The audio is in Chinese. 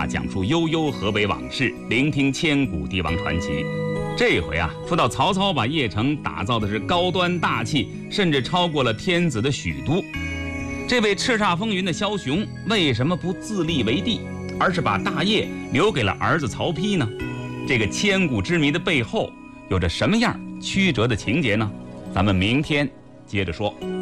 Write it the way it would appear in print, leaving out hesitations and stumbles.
讲述悠悠河北往事，聆听千古帝王传奇。这回啊，说到曹操把邺城打造的是高端大气，甚至超过了天子的许都。这位叱咤风云的枭雄，为什么不自立为帝，而是把大业留给了儿子曹丕呢？这个千古之谜的背后，有着什么样曲折的情节呢？咱们明天接着说。